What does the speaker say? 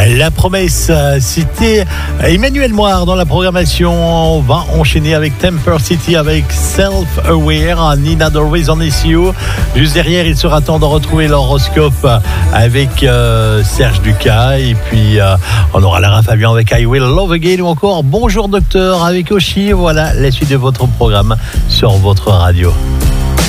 La promesse, c'était Emmanuel Moir dans la programmation. On va enchaîner avec Temper City, avec Self-Aware, Nina Dorway on SEO. Juste derrière, il sera temps de retrouver l'horoscope avec Serge Ducas. Et puis, on aura Lara Fabian avec I Will Love Again ou encore Bonjour Docteur avec Oshi. Voilà la suite de votre programme sur votre radio.